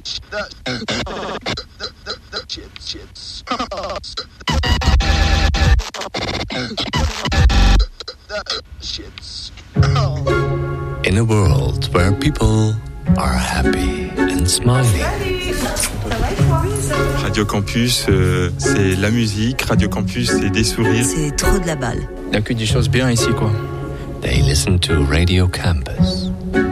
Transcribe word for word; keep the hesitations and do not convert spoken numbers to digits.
In a world where people are happy and smiling. Radio Campus, euh, c'est la musique. Radio Campus, c'est des sourires. C'est trop de la balle. Il n'y a que des choses bien ici, quoi. They listen to Radio Campus.